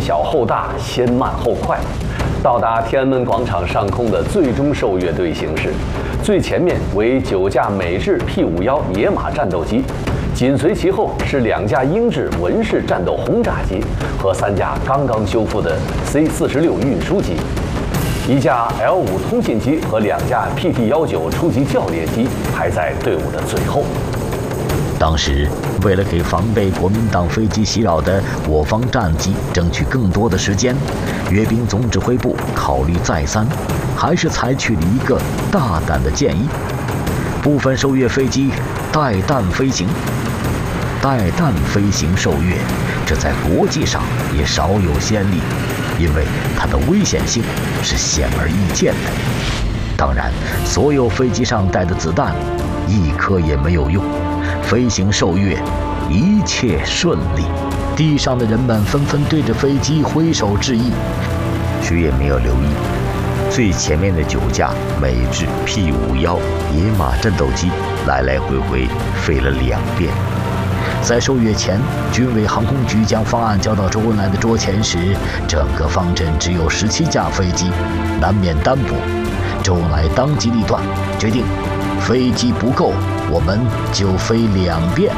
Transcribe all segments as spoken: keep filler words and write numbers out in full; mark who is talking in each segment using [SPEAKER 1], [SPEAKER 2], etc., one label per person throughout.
[SPEAKER 1] 小后大，先慢后快。到达天安门广场上空的最终受阅队形是：最前面为九架美制 P 五十一野马战斗机，紧随其后是两架英制文式战斗轰炸机和三架刚刚修复的 C 四十六运输机。 一架 L 五通信机和两架 P T 十九初级教练机排在队伍的最后。
[SPEAKER 2] 当时，为了给防备国民党飞机袭扰的我方战机争取更多的时间，阅兵总指挥部考虑再三，还是采取了一个大胆的建议：部分受阅飞机带弹飞行。带弹飞行受阅，这在国际上也少有先例。 因为它的危险性是显而易见的。当然，所有飞机上带的子弹，一颗也没有用。飞行受阅，一切顺利。地上的人们纷纷对着飞机挥手致意，谁也没有留意，最前面的九架美制 P 五十野马战斗机来来回回飞了两遍。 在受阅前，军委航空局将方案交到周恩来的桌前时，整个方阵只有十七架飞机，难免单薄。周恩来当机立断，决定飞机不够，我们就飞两遍。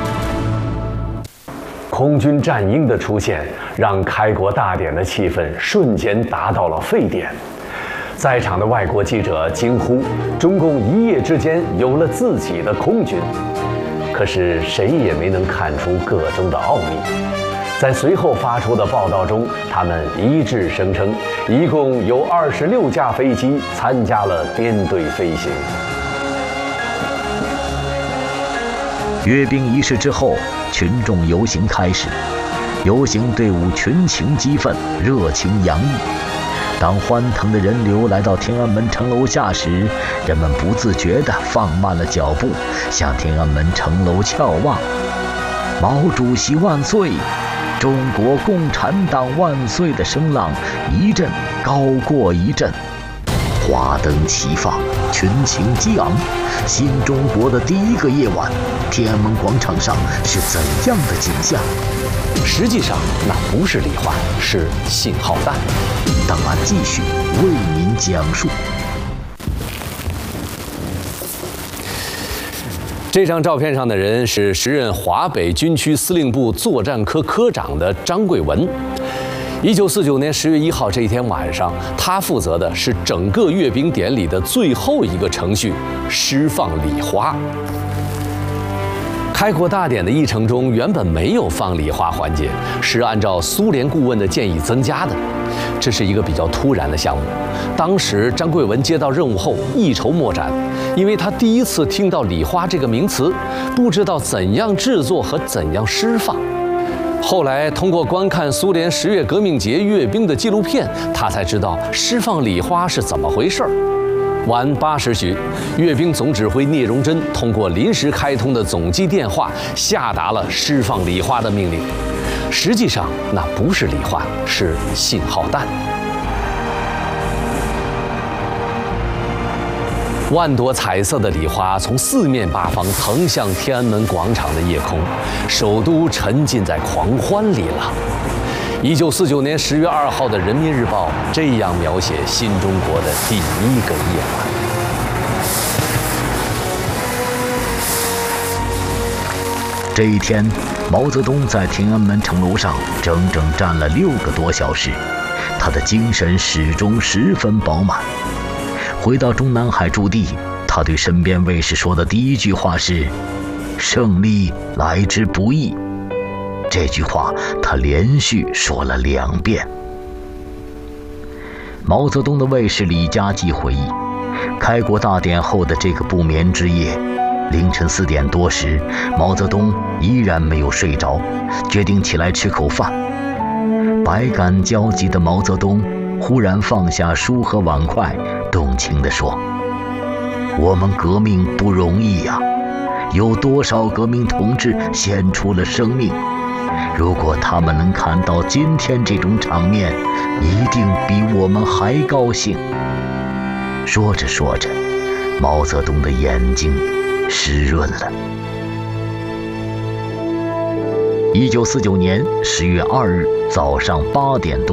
[SPEAKER 1] 空军战鹰的出现，让开国大典的气氛瞬间达到了沸点。在场的外国记者惊呼：“中共一夜之间有了自己的空军。” 可是谁也没能看出个中的奥秘。在随后发出的报道中，他们一致声称，一共有二十六架飞机参加了编队飞行。
[SPEAKER 2] 阅兵仪式之后，群众游行开始，游行队伍群情激愤，热情洋溢。 当欢腾的人流来到天安门城楼下时，人们不自觉地放慢了脚步，向天安门城楼眺望。毛主席万岁！中国共产党万岁的声浪一阵高过一阵，花灯齐放，群情激昂。新中国的第一个夜晚，天安门广场上是怎样的景象？
[SPEAKER 1] 实际上，那不是礼花，是信号弹。
[SPEAKER 2] 档案继续为您讲述。
[SPEAKER 1] 这张照片上的人是时任华北军区司令部作战科科长的张贵文。一九四九年十月一号这一天晚上，他负责的是整个阅兵典礼的最后一个程序——释放礼花。 开国大典的议程中原本没有放礼花环节，是按照苏联顾问的建议增加的。这是一个比较突然的项目。当时张贵文接到任务后一筹莫展，因为他第一次听到礼花这个名词，不知道怎样制作和怎样释放。后来通过观看苏联十月革命节阅兵的纪录片，他才知道释放礼花是怎么回事儿。 晚八时许，阅兵总指挥聂荣臻通过临时开通的总机电话下达了释放礼花的命令。实际上，那不是礼花，是信号弹。万朵彩色的礼花从四面八方腾向天安门广场的夜空，首都沉浸在狂欢里了。 一九四九年十月二号的《人民日报》这样描写新中国的第一个夜晚。
[SPEAKER 2] 这一天，毛泽东在天安门城楼上整整站了六个多小时，他的精神始终十分饱满。回到中南海驻地，他对身边卫士说的第一句话是：“胜利来之不易。” 这句话他连续说了两遍。毛泽东的卫士李家骥回忆，开国大典后的这个不眠之夜，凌晨四点多时，毛泽东依然没有睡着，决定起来吃口饭。百感交集的毛泽东忽然放下书和碗筷，动情地说：“我们革命不容易呀，有多少革命同志献出了生命。” 如果他们能看到今天这种场面，一定比我们还高兴。说着说着，毛泽东的眼睛湿润了。一九四九年十月二日早上八点多。